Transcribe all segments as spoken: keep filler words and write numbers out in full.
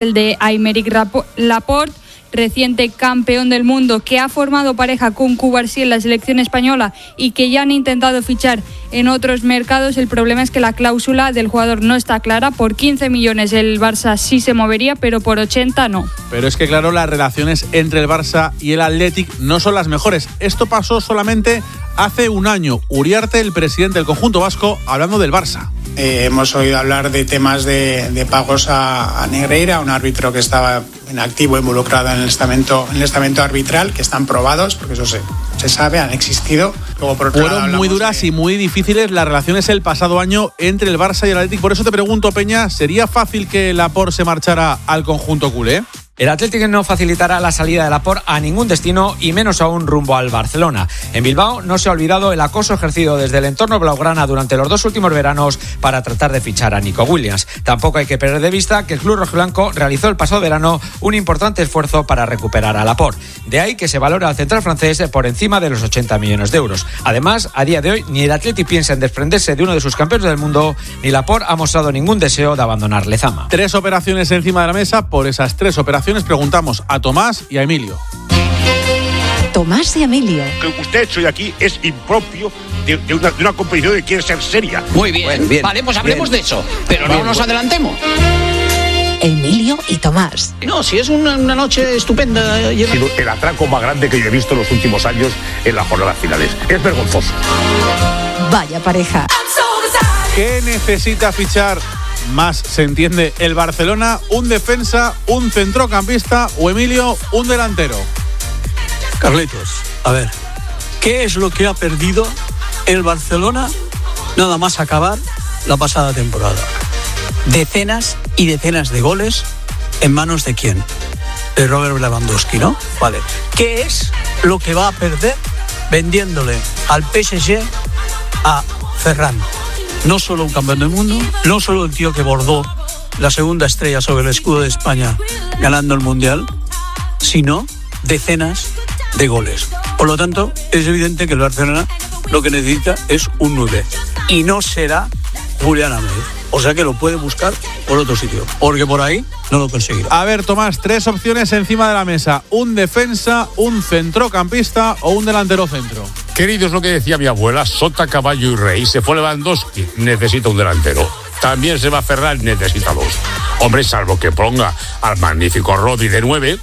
el de Aymeric Laporte, reciente campeón del mundo, que ha formado pareja con Cubarsí en la selección española y que ya han intentado fichar en otros mercados. El problema es que la cláusula del jugador no está clara. Por quince millones el Barça sí se movería, pero por ochenta no. Pero es que claro, las relaciones entre el Barça y el Athletic no son las mejores. Esto pasó solamente hace un año. Uriarte, el presidente del conjunto vasco, hablando del Barça. Eh, hemos oído hablar de temas de, de pagos a, a Negreira, un árbitro que estaba en activo involucrado en el estamento, en el estamento arbitral, que están probados, porque eso se, se sabe, han existido. Luego, por otro Fueron lado, muy duras de... y muy difíciles las relaciones el pasado año entre el Barça y el Athletic. Por eso te pregunto, Peña, ¿sería fácil que Laporte se marchara al conjunto culé? El Athletic no facilitará la salida de Laporte a ningún destino y menos aún rumbo al Barcelona. En Bilbao no se ha olvidado el acoso ejercido desde el entorno blaugrana durante los dos últimos veranos para tratar de fichar a Nico Williams. Tampoco hay que perder de vista que el club rojiblanco realizó el pasado verano un importante esfuerzo para recuperar a Laporte. De ahí que se valora al central francés por encima de los ochenta millones de euros. Además, a día de hoy ni el Athletic piensa en desprenderse de uno de sus campeones del mundo, ni Laporte ha mostrado ningún deseo de abandonar Lezama. Tres operaciones encima de la mesa. Por esas tres operaciones preguntamos a Tomás y a Emilio. Tomás y Emilio. Que usted hecho hoy aquí es impropio de, de, una, de una competición que quiere ser seria. Muy bien, bueno, bien vale, pues hablemos bien. de eso, pero bien, no nos bueno. adelantemos. Emilio y Tomás. No, si es una, una noche estupenda. Ha sido el atraco más grande que yo he visto en los últimos años en las jornadas finales. Es vergonzoso. Vaya pareja. ¿Qué necesita fichar más, se entiende, el Barcelona? ¿Un defensa, un centrocampista o, Emilio, un delantero? Carlitos, a ver, ¿qué es lo que ha perdido el Barcelona nada más acabar la pasada temporada? Decenas y decenas de goles en manos de quién? De Robert Lewandowski, ¿no? Vale. ¿Qué es lo que va a perder vendiéndole al P S G a Ferran? No solo un campeón del mundo, no solo el tío que bordó la segunda estrella sobre el escudo de España ganando el Mundial, sino decenas de goles. Por lo tanto, es evidente que el Barcelona lo que necesita es un nueve. Y no será Julián Álvarez. O sea que lo puede buscar por otro sitio, porque por ahí no lo conseguirá. A ver, Tomás, tres opciones encima de la mesa. Un defensa, un centrocampista o un delantero centro. Querido, es lo que decía mi abuela, sota, caballo y rey. Se fue Lewandowski, necesita un delantero. También se va Ferran, necesita dos. Hombre, salvo que ponga al magnífico Rodri de nueve,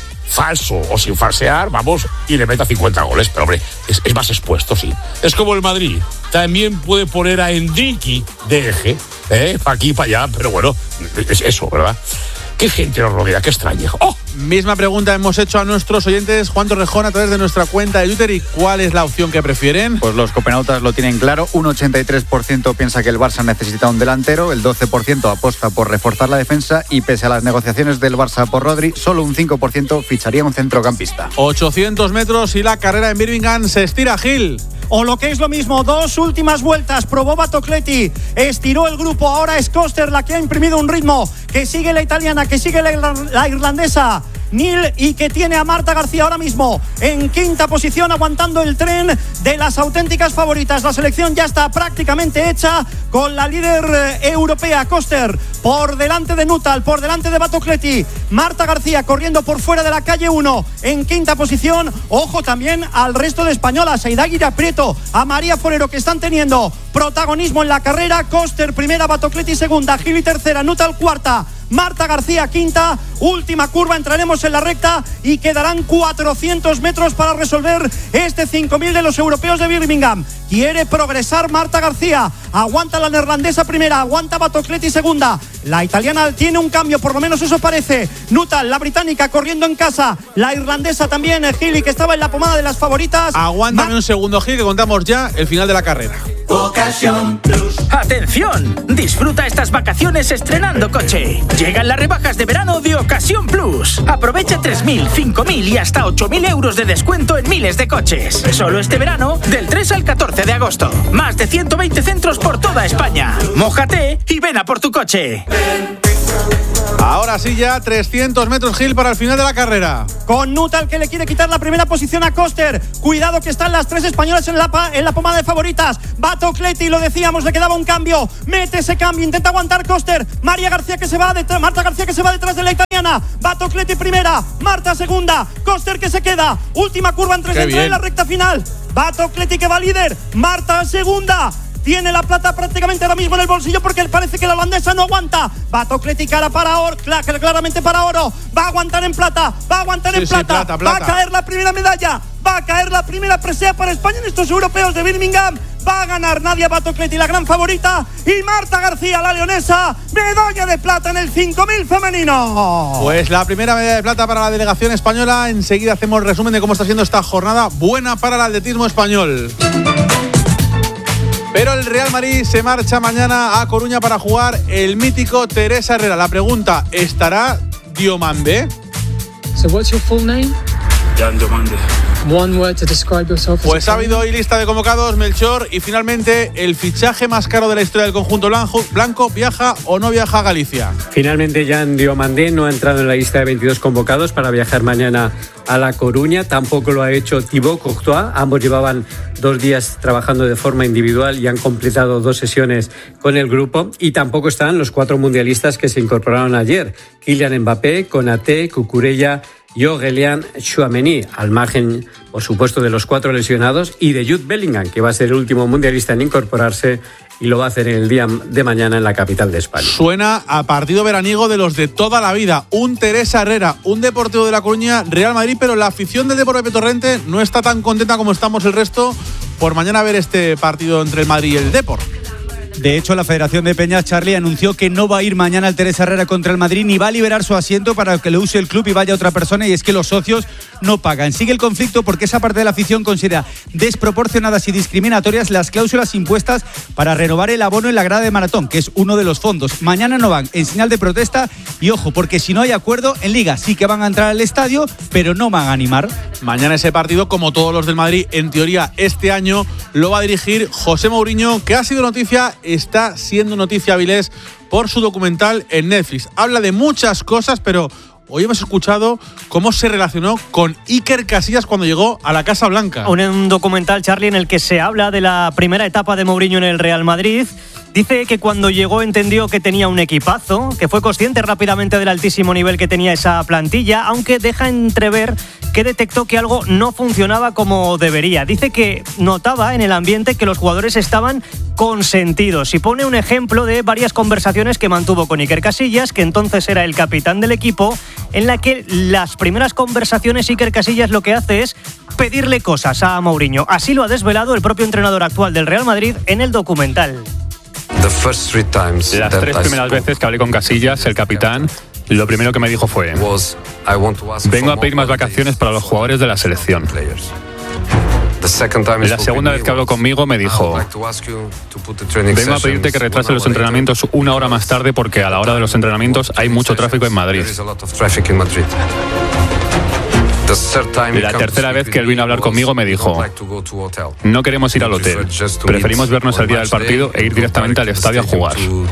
falso o sin falsear, vamos, y le meta cincuenta goles. Pero hombre, es, es más expuesto, sí. Es como el Madrid. También puede poner a Endrique de eje, ¿eh? Para aquí, para allá, pero bueno, es eso, ¿verdad? Qué gente nos rodea, qué extraña. ¡Oh! Misma pregunta hemos hecho a nuestros oyentes, Juan Torrejón, a través de nuestra cuenta de Twitter. ¿Y cuál es la opción que prefieren? Pues los copenautas lo tienen claro. Un ochenta y tres por ciento piensa que el Barça necesita un delantero, el doce por ciento aposta por reforzar la defensa y pese a las negociaciones del Barça por Rodri, solo un cinco por ciento ficharía un centrocampista. ochocientos metros y la carrera en Birmingham se estira, Gil. O lo que es lo mismo, dos últimas vueltas, probó Batocletti, estiró el grupo, ahora es Koster la que ha imprimido un ritmo, que sigue la italiana, que sigue la, la irlandesa, Neil, y que tiene a Marta García ahora mismo en quinta posición, aguantando el tren de las auténticas favoritas. La selección ya está prácticamente hecha con la líder eh, europea, Koster, por delante de Nuttall, por delante de Batocletti, Marta García corriendo por fuera de la calle uno en quinta posición. Ojo también al resto de españolas, a Idaguirre Prieto, a María Forero, que están teniendo protagonismo en la carrera. Koster primera, Batocletti segunda, Gili tercera, Nuttall cuarta, Marta García quinta. Última curva, entraremos en la recta y quedarán cuatrocientos metros para resolver este cinco mil de los europeos de Birmingham. Quiere progresar Marta García, aguanta la neerlandesa primera, aguanta Batocletti segunda, la italiana tiene un cambio, por lo menos eso parece. Nuttall, la británica, corriendo en casa, la irlandesa también, Gili, que estaba en la pomada de las favoritas. Aguántame Ma- un segundo, Gil, que contamos ya el final de la carrera. Ocasión Plus. ¡Atención! Disfruta estas vacaciones estrenando coche. Llegan las rebajas de verano de Ocasión Plus. Aprovecha tres mil, cinco mil y hasta ocho mil euros de descuento en miles de coches. Solo este verano, del tres al catorce de agosto. Más de ciento veinte centros por toda España. Mójate y ven a por tu coche. Ahora sí ya, trescientos metros, Gil, para el final de la carrera. Con Nuttall, que le quiere quitar la primera posición a Koster. Cuidado que están las tres españolas en la, pa- en la pomada de favoritas. Va Tocletti, lo decíamos, le quedaba un cambio. Mete ese cambio, intenta aguantar Koster. María García que se va detrás, Marta García que se va detrás de la italiana. Va Tocletti primera, Marta segunda, Koster que se queda. Última curva en tres de en la recta final. Va Tocletti que va líder, Marta segunda. Tiene la plata prácticamente ahora mismo en el bolsillo porque parece que la holandesa no aguanta. Va Tocletti cara para oro, claramente para oro. Va a aguantar en plata, va a aguantar sí, en plata. Sí, plata, plata. Va a caer la primera medalla, va a caer la primera presea para España en estos europeos de Birmingham. Va a ganar Nadia Batocletti, la gran favorita, y Marta García, la leonesa, medalla de plata en el cinco mil femenino. Pues la primera medalla de plata para la delegación española. Enseguida hacemos resumen de cómo está siendo esta jornada buena para el atletismo español. Pero el Real Madrid se marcha mañana a Coruña para jugar el mítico Teresa Herrera. La pregunta, ¿estará Diomandé? So what's your full name? Jan Diomandé. One word to describe yourself. Pues ha habido hoy lista de convocados, Melchor, y finalmente el fichaje más caro de la historia del conjunto blanco, blanco ¿viaja o no viaja a Galicia? Finalmente Jan Diomandé no ha entrado en la lista de veintidós convocados para viajar mañana a La Coruña. Tampoco lo ha hecho Thibaut Courtois. Ambos llevaban dos días trabajando de forma individual y han completado dos sesiones con el grupo. Y tampoco están los cuatro mundialistas que se incorporaron ayer: Kylian Mbappé, Konaté, Cucurella y Aurélien Tchouaméni, al margen, por supuesto, de los cuatro lesionados y de Jude Bellingham, que va a ser el último mundialista en incorporarse y lo va a hacer en el día de mañana en la capital de España. Suena a partido veraniego de los de toda la vida. Un Teresa Herrera, un Deportivo de La Coruña, Real Madrid, pero la afición del Deportivo de Torrente no está tan contenta como estamos el resto por mañana ver este partido entre el Madrid y el Depor. De hecho, la Federación de Peñas, Charlie, anunció que no va a ir mañana el Teresa Herrera contra el Madrid ni va a liberar su asiento para que lo use el club y vaya otra persona, y es que los socios no pagan. Sigue el conflicto porque esa parte de la afición considera desproporcionadas y discriminatorias las cláusulas impuestas para renovar el abono en la grada de maratón, que es uno de los fondos. Mañana no van, en señal de protesta, y ojo, porque si no hay acuerdo, en Liga sí que van a entrar al estadio, pero no van a animar. Mañana ese partido, como todos los del Madrid, en teoría este año lo va a dirigir José Mourinho, que ha sido noticia, está siendo noticia Avilés por su documental en Netflix. Habla de muchas cosas, pero hoy hemos escuchado cómo se relacionó con Iker Casillas cuando llegó a la Casa Blanca. Un, un documental, Charlie, en el que se habla de la primera etapa de Mourinho en el Real Madrid. Dice que cuando llegó entendió que tenía un equipazo, que fue consciente rápidamente del altísimo nivel que tenía esa plantilla, aunque deja entrever que detectó que algo no funcionaba como debería. Dice que notaba en el ambiente que los jugadores estaban consentidos y pone un ejemplo de varias conversaciones que mantuvo con Iker Casillas, que entonces era el capitán del equipo, en la que las primeras conversaciones Iker Casillas lo que hace es pedirle cosas a Mourinho. Así lo ha desvelado el propio entrenador actual del Real Madrid en el documental. Las tres primeras veces que hablé con Casillas, el capitán, lo primero que me dijo fue: vengo a pedir más vacaciones para los jugadores de la selección. La segunda vez que habló conmigo me dijo: vengo a pedirte que retrases los entrenamientos una hora más tarde porque a la hora de los entrenamientos hay mucho tráfico en Madrid. La tercera vez que él vino a hablar conmigo me dijo: no queremos ir al hotel, preferimos vernos el día del partido e ir directamente al estadio a jugar.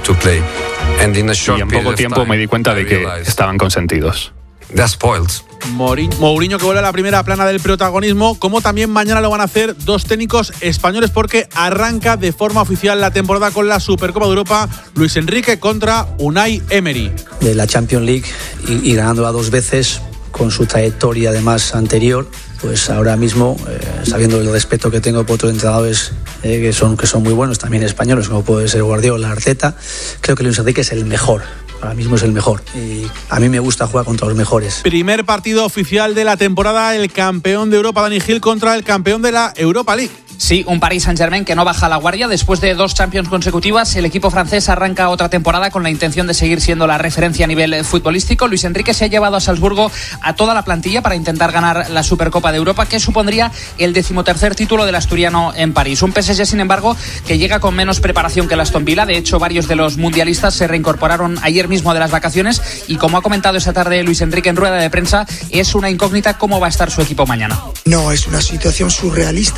Y en poco tiempo me di cuenta de que estaban consentidos. Mourinho que vuelve a la primera plana del protagonismo, como también mañana lo van a hacer dos técnicos españoles, porque arranca de forma oficial la temporada con la Supercopa de Europa. Luis Enrique contra Unai Emery. De la Champions League y, y ganándola dos veces, con su trayectoria además anterior, pues ahora mismo, eh, sabiendo el respeto que tengo por otros entrenadores eh, que son que son muy buenos, también españoles, como puede ser Guardiola, Arteta, creo que Luis Enrique es el mejor. Ahora mismo es el mejor y a mí me gusta jugar contra los mejores. Primer partido oficial de la temporada, el campeón de Europa, Dani Gil, contra el campeón de la Europa League. Sí, un Paris Saint-Germain que no baja la guardia. Después de dos Champions consecutivas, el equipo francés arranca otra temporada con la intención de seguir siendo la referencia a nivel futbolístico. Luis Enrique se ha llevado a Salzburgo a toda la plantilla para intentar ganar la Supercopa de Europa, que supondría el decimotercer título del asturiano en París. Un P S G, sin embargo, que llega con menos preparación que el Aston Villa. De hecho, varios de los mundialistas se reincorporaron ayer mismo de las vacaciones y, como ha comentado esta tarde Luis Enrique en rueda de prensa, es una incógnita cómo va a estar su equipo mañana. No, es una situación surrealista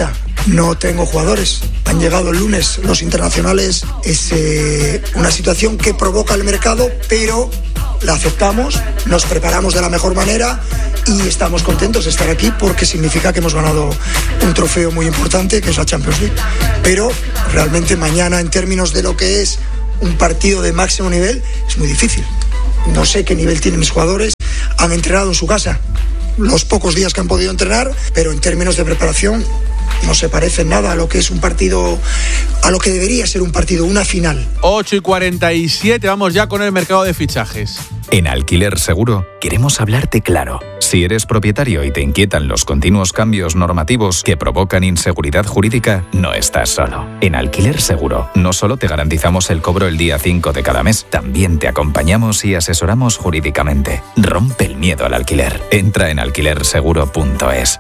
no tengo jugadores. Han llegado el lunes los internacionales. Es eh, una situación que provoca el mercado, pero la aceptamos, nos preparamos de la mejor manera y estamos contentos de estar aquí porque significa que hemos ganado un trofeo muy importante, que es la Champions League. Pero realmente mañana, en términos de lo que es un partido de máximo nivel, es muy difícil. No sé qué nivel tienen mis jugadores. Han entrenado en su casa los pocos días que han podido entrenar, pero en términos de preparación no se parece nada a lo que es un partido, a lo que debería ser un partido, una final. ocho y cuarenta y siete, vamos ya con el mercado de fichajes. En Alquiler Seguro queremos hablarte claro. Si eres propietario y te inquietan los continuos cambios normativos que provocan inseguridad jurídica, no estás solo. En Alquiler Seguro no solo te garantizamos el cobro el día cinco de cada mes, también te acompañamos y asesoramos jurídicamente. Rompe el miedo al alquiler. Entra en alquiler seguro punto es.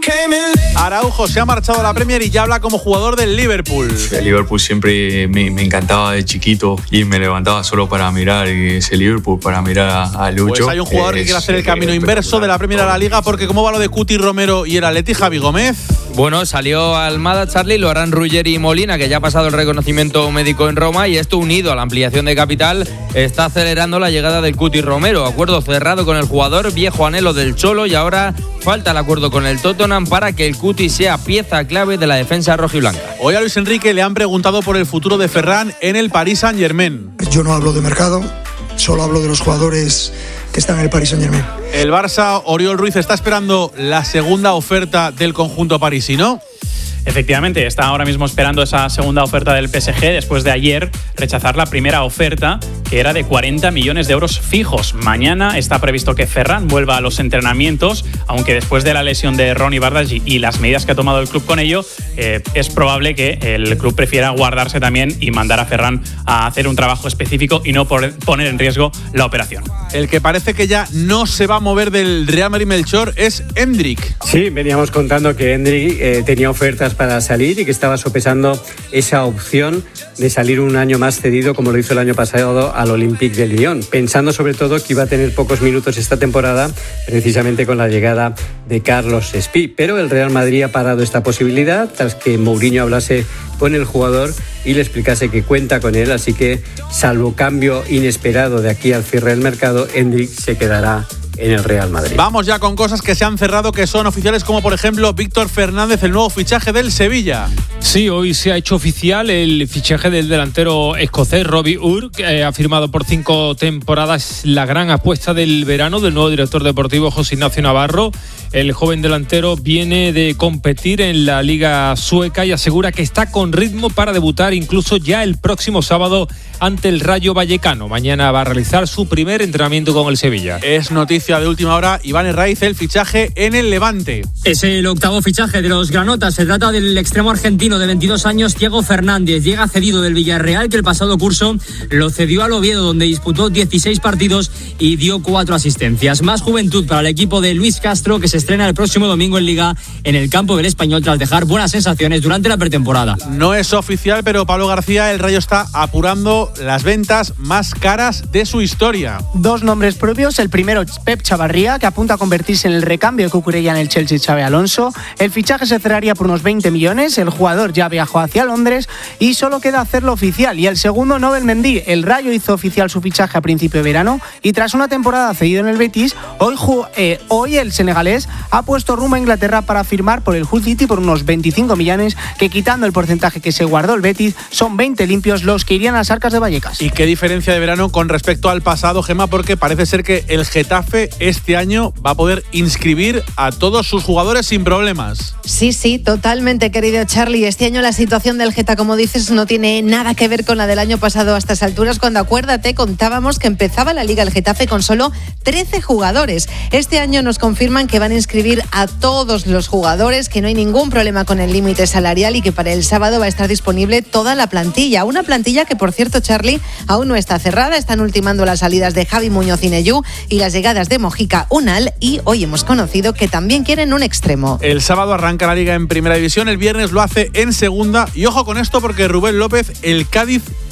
Araujo se ha marchado a la Premier y ya habla como jugador del Liverpool. El Liverpool siempre me, me encantaba de chiquito y me levantaba solo para mirar ese Liverpool, para mirar a, a Lucho. Pues hay un jugador que quiere hacer el camino inverso de la Premier a la Liga, porque ¿cómo va lo de Cuti Romero y el Atleti, Javi Gómez? Bueno, salió Almada, Charlie, lo harán Ruggeri y Molina, que ya ha pasado el reconocimiento médico en Roma, y esto unido a la ampliación de capital está acelerando la llegada del Cuti Romero. Acuerdo cerrado con el jugador, viejo anhelo del Cholo, y ahora falta el acuerdo con el Tottenham para que el Cuti sea pieza clave de la defensa rojiblanca. Hoy a Luis Enrique le han preguntado por el futuro de Ferran en el Paris Saint-Germain. Yo no hablo de mercado, solo hablo de los jugadores que están en el Paris Saint-Germain. El Barça, Oriol Ruiz, está esperando la segunda oferta del conjunto parisino. Efectivamente, está ahora mismo esperando esa segunda oferta del P S G después de ayer rechazar la primera oferta, que era de cuarenta millones de euros fijos. Mañana está previsto que Ferran vuelva a los entrenamientos, aunque después de la lesión de Ronny Bardghji y las medidas que ha tomado el club con ello, eh, es probable que el club prefiera guardarse también y mandar a Ferran a hacer un trabajo específico y no poner en riesgo la operación. El que parece que ya no se va a mover del Real Madrid, Melchor, es Endrick. Sí, veníamos contando que Endrick eh, tenía ofertas para salir y que estaba sopesando esa opción de salir un año más cedido, como lo hizo el año pasado al Olympique de Lyon, pensando sobre todo que iba a tener pocos minutos esta temporada, precisamente con la llegada de Carlos Espí. Pero el Real Madrid ha parado esta posibilidad tras que Mourinho hablase con el jugador y le explicase que cuenta con él, así que salvo cambio inesperado de aquí al cierre del mercado, Endrick se quedará en el Real Madrid. Vamos ya con cosas que se han cerrado, que son oficiales, como por ejemplo Víctor Fernández, el nuevo fichaje del Sevilla. Sí, hoy se ha hecho oficial el fichaje del delantero escocés Robbie Ur, que ha firmado por cinco temporadas, la gran apuesta del verano del nuevo director deportivo José Ignacio Navarro. El joven delantero viene de competir en la Liga Sueca y asegura que está con ritmo para debutar incluso ya el próximo sábado ante el Rayo Vallecano. Mañana va a realizar su primer entrenamiento con el Sevilla. Es noticia de última hora, Iván Herraiz, el fichaje en el Levante. Es el octavo fichaje de los granotas. Se trata del extremo argentino de veintidós años, Thiago Fernández. Llega cedido del Villarreal, que el pasado curso lo cedió al Oviedo, donde disputó dieciséis partidos y dio cuatro asistencias. Más juventud para el equipo de Luis Castro, que se estrena el próximo domingo en Liga en el campo del Español tras dejar buenas sensaciones durante la pretemporada. No es oficial, pero Pablo García, el Rayo está apurando las ventas más caras de su historia. Dos nombres propios, el primero Pep Chavarría, que apunta a convertirse en el recambio de Cucurella en el Chelsea, Xabi Alonso. El fichaje se cerraría por unos veinte millones, el jugador ya viajó hacia Londres y solo queda hacerlo oficial. Y el segundo, Nobel Mendy. El Rayo hizo oficial su fichaje a principio de verano y tras una temporada cedido en el Betis, hoy, eh, hoy el senegalés ha puesto rumbo a Inglaterra para firmar por el Hull City por unos veinticinco millones, que quitando el porcentaje que se guardó el Betis, son veinte limpios los que irían a las arcas de Vallecas. ¿Y qué diferencia de verano con respecto al pasado, Gemma? Porque parece ser que el Getafe este año va a poder inscribir a todos sus jugadores sin problemas. Sí, sí, totalmente, querido Charlie. Este año la situación del Geta, como dices, no tiene nada que ver con la del año pasado a estas alturas, cuando, acuérdate, contábamos que empezaba la Liga el Getafe con solo trece jugadores. Este año nos confirman que van a inscribir a todos los jugadores, que no hay ningún problema con el límite salarial y que para el sábado va a estar disponible toda la plantilla. Una plantilla que, por cierto, Charlie, aún no está cerrada. Están ultimando las salidas de Javi Muñoz y Neyú y las llegadas de Mojica Unal, y hoy hemos conocido que también quieren un extremo. El sábado arranca la Liga en Primera División, el viernes lo hace en Segunda, y ojo con esto porque Rubén López, el Cádiz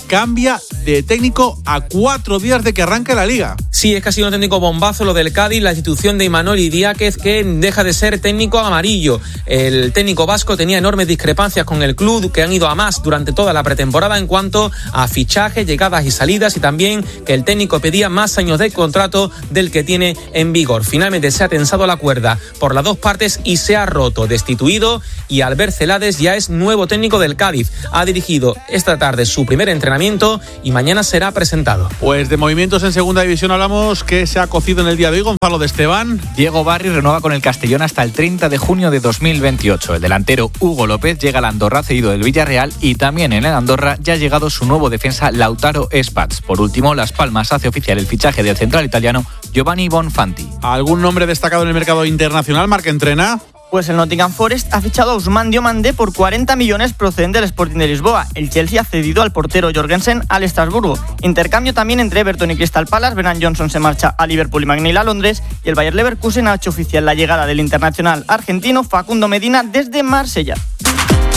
cambia de técnico a cuatro días de que arranque la Liga. Sí, es que ha sido un técnico bombazo lo del Cádiz, la institución de Imanol Idiáquez, que deja de ser técnico amarillo. El técnico vasco tenía enormes discrepancias con el club, que han ido a más durante toda la pretemporada en cuanto a fichajes, llegadas y salidas, y también que el técnico pedía más años de contrato del que tiene en vigor. Finalmente se ha tensado la cuerda por las dos partes y se ha roto, destituido, y Albert Celades ya es nuevo técnico del Cádiz. Ha dirigido esta tarde su primer entrenamiento y mañana será presentado. Pues de movimientos en segunda división hablamos que se ha cocido en el día de hoy. Gonzalo de Esteban. Diego Barri renueva con el Castellón hasta el treinta de junio de dos mil veintiocho. El delantero Hugo López llega al Andorra cedido del Villarreal, y también en el Andorra ya ha llegado su nuevo defensa Lautaro Spats. Por último, Las Palmas hace oficial el fichaje del central italiano Giovanni Bonfanti. ¿Algún nombre destacado en el mercado internacional, Marc Entrena? Pues el Nottingham Forest ha fichado a Ousmane Diomandé por cuarenta millones procedente del Sporting de Lisboa. El Chelsea ha cedido al portero Jorgensen al Estrasburgo. Intercambio también entre Everton y Crystal Palace. Brennan Johnson se marcha a Liverpool y McNeil a Londres. Y el Bayer Leverkusen ha hecho oficial la llegada del internacional argentino Facundo Medina desde Marsella.